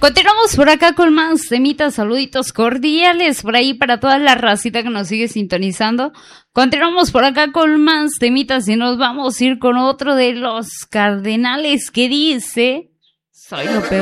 Continuamos por acá con más temitas, saluditos cordiales por ahí para toda la racita que nos sigue sintonizando. Continuamos por acá con más temitas y nos vamos a ir con otro de los cardenales que dice: soy lo peor.